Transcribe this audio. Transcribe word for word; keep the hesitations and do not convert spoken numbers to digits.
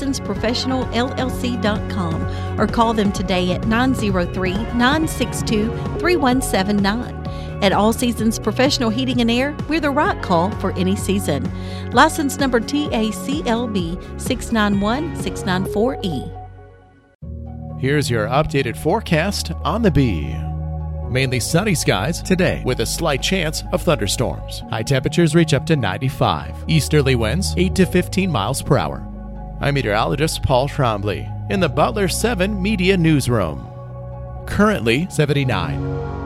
Seasons Professional L L C dot com or call them today at nine oh three, nine six two, three one seven nine. At All Seasons Professional Heating and Air, we're the right call for any season. License number T A C L B six nine one six nine four E. Here's your updated forecast on the Bee. Mainly sunny skies today with a slight chance of thunderstorms. High temperatures reach up to ninety-five. Easterly winds eight to fifteen miles per hour. I'm meteorologist Paul Trombley in the Butler seven Media Newsroom. Currently seventy-nine.